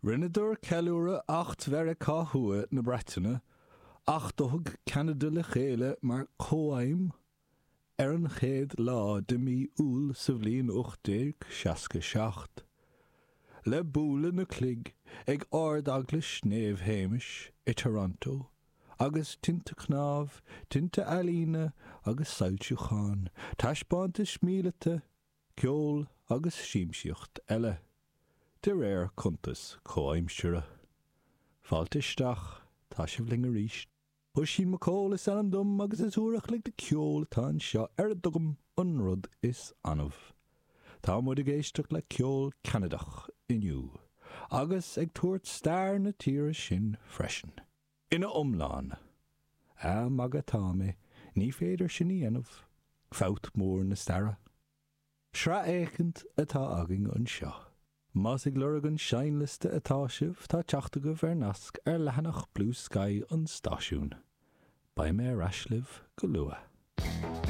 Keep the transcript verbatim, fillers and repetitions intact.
Rinneador ceiliúra acht mheire cáthua na Breataine, ach dóthg Canada le chéile mar chomhaim ar an chéad lá de mí úl sa bhliain uchtdéag seasca seacht. Le búla na clig ag ardagla snéamh-héimis i Toronto, agus tinta cnámh, tinta alína agus sailtiúcháin, taispáinte smílete, ceol agus síimsíocht eile. De réir contas cóimsere. Fáiltisteach, tá sibh ling a ríist. Thus sin macóil is an dom agus is úrach le de ceol tá seo ar dogam an rud is anmh. Tá muid a géisteach le ceol Canadach inniu, agus ag tuairt stair na tíre sin freisin. Ina omláin, a magatáme, ní féidir sin í anmh, fát mór na stara. Sra échant atá agin an seo. Más ag lurg an seinliste atá sibh tá teachtaga bhar nasc ar lehanach Blue Sky an stáisiún. Ba mé raislibh go lua.